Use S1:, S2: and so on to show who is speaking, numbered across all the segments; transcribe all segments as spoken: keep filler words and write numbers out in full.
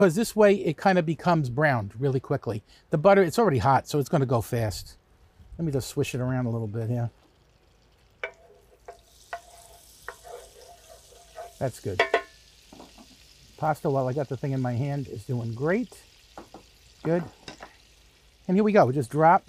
S1: because this way it kind of becomes browned really quickly. The butter, it's already hot, so it's going to go fast. Let me just swish it around a little bit here. That's good. Pasta, while I got the thing in my hand, is doing great. Good. And here we go. We just drop.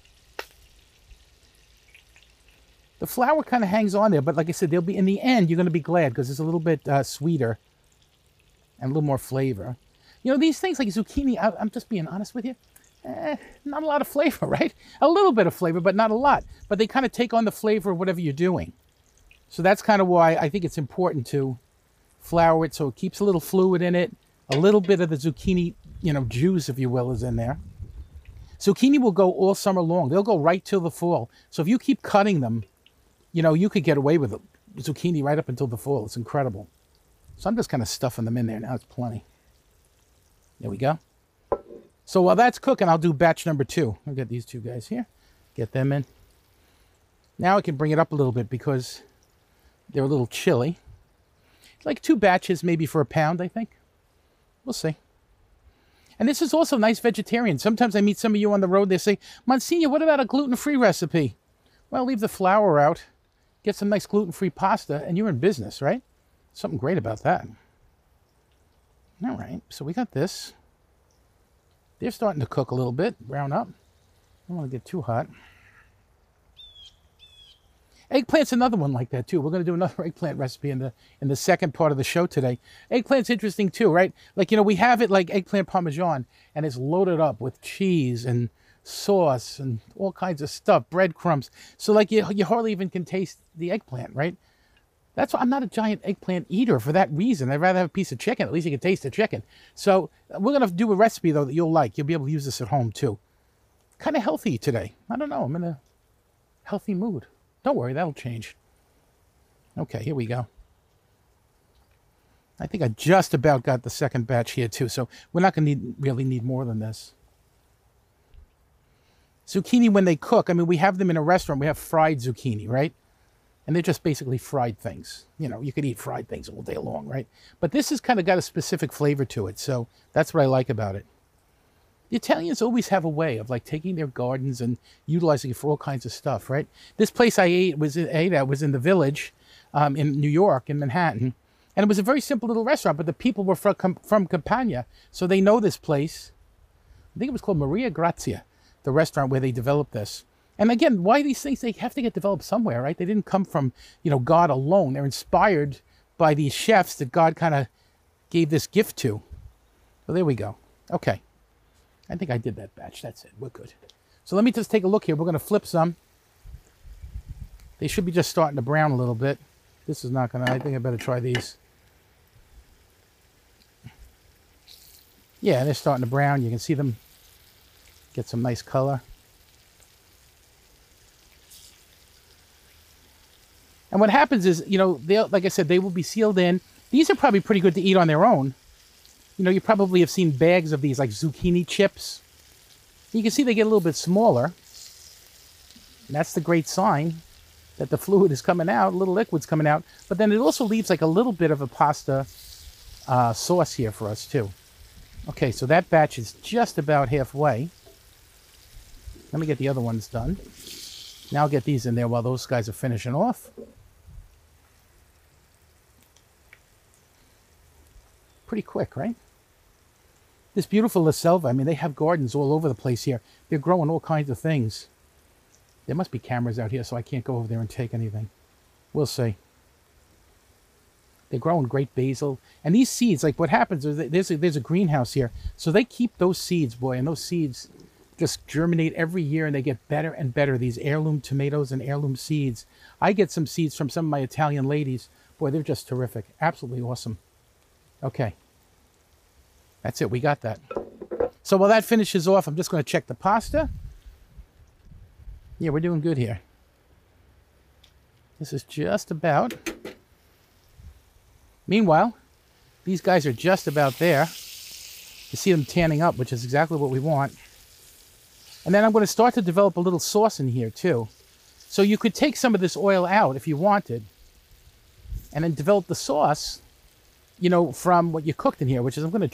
S1: The flour kind of hangs on there, but like I said, they'll be in the end, you're going to be glad because it's a little bit uh, sweeter and a little more flavor. You know, these things like zucchini, I, I'm just being honest with you, eh, not a lot of flavor, right? A little bit of flavor, but not a lot. But they kind of take on the flavor of whatever you're doing. So that's kind of why I think it's important to flour it so it keeps a little fluid in it. A little bit of the zucchini, you know, juice, if you will, is in there. Zucchini will go all summer long. They'll go right till the fall. So if you keep cutting them, you know, you could get away with zucchini right up until the fall. It's incredible. So I'm just kind of stuffing them in there now. It's plenty. There we go. So while that's cooking, I'll do batch number two. I'll get these two guys here. Get them in. Now I can bring it up a little bit because they're a little chilly. It's like two batches, maybe for a pound, I think. We'll see. And this is also nice vegetarian. Sometimes I meet some of you on the road. They say, Monsignor, what about a gluten-free recipe? Well, leave the flour out. Get some nice gluten-free pasta, and you're in business, right? Something great about that. All right, so we got this. They're starting to cook a little bit, brown up. I don't want to get too hot. Eggplant's another one like that too. We're going to do another eggplant recipe in the in the second part of the show today. Eggplant's interesting too, right? Like, you know, we have it like eggplant parmesan, and it's loaded up with cheese and sauce and all kinds of stuff, breadcrumbs. So like you, you hardly even can taste the eggplant, right? That's why I'm not a giant eggplant eater for that reason. I'd rather have a piece of chicken. At least you can taste the chicken. So we're going to do a recipe, though, that you'll like. You'll be able to use this at home, too. Kind of healthy today. I don't know. I'm in a healthy mood. Don't worry. That'll change. Okay, here we go. I think I just about got the second batch here, too. So we're not going to need, really need more than this. Zucchini, when they cook, I mean, we have them in a restaurant. We have fried zucchini, right? And they're just basically fried things. You know, you could eat fried things all day long, right? But this has kind of got a specific flavor to it. So that's what I like about it. The Italians always have a way of like taking their gardens and utilizing it for all kinds of stuff, right? This place I ate was ate at was in the Village um, in New York, in Manhattan. And it was a very simple little restaurant, but the people were from, from Campania. So they know this place. I think it was called Maria Grazia, the restaurant where they developed this. And again, why these things, they have to get developed somewhere, right? They didn't come from, you know, God alone. They're inspired by these chefs that God kind of gave this gift to. So there we go. Okay. I think I did that batch. That's it. We're good. So let me just take a look here. We're going to flip some. They should be just starting to brown a little bit. This is not going to, I think I better try these. Yeah, they're starting to brown. You can see them get some nice color. And what happens is, you know, they'll, like I said, they will be sealed in. These are probably pretty good to eat on their own. You know, you probably have seen bags of these, like zucchini chips. You can see they get a little bit smaller. And that's the great sign that the fluid is coming out, a little liquid's coming out. But then it also leaves like a little bit of a pasta uh, sauce here for us, too. Okay, so that batch is just about halfway. Let me get the other ones done. Now I'll get these in there while those guys are finishing off. Pretty quick, right? This beautiful La Selva, I mean, they have gardens all over the place here. They're growing all kinds of things. There must be cameras out here, so I can't go over there and take anything. We'll see. They're growing great basil. And these seeds, like what happens is there's a, there's a greenhouse here. So they keep those seeds, boy, and those seeds just germinate every year, and they get better and better, these heirloom tomatoes and heirloom seeds. I get some seeds from some of my Italian ladies. Boy, they're just terrific. Absolutely awesome. Okay. That's it. We got that. So while that finishes off, I'm just going to check the pasta. Yeah, we're doing good here. This is just about. Meanwhile, these guys are just about there. You see them tanning up, which is exactly what we want. And then I'm going to start to develop a little sauce in here too. So you could take some of this oil out if you wanted, and then develop the sauce, you know, from what you cooked in here, which is I'm going to